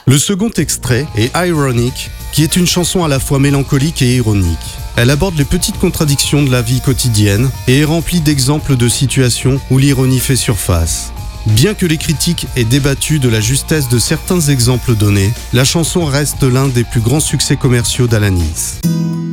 Le second extrait est Ironic, qui est une chanson à la fois mélancolique et ironique. Elle aborde les petites contradictions de la vie quotidienne et est remplie d'exemples de situations où l'ironie fait surface. Bien que les critiques aient débattu de la justesse de certains exemples donnés, la chanson reste l'un des plus grands succès commerciaux d'Alanis.